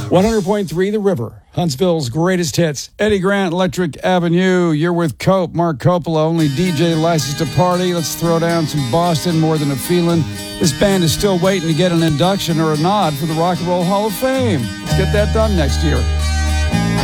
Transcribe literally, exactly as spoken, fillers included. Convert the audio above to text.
one hundred point three The River, Huntsville's greatest hits. Eddie Grant, Electric Avenue. You're with Cope, Mark Coppola, only D J licensed to party. Let's throw down some Boston, More Than a Feeling. This band is still waiting to get an induction or a nod for the Rock and Roll Hall of Fame. Let's get that done next year.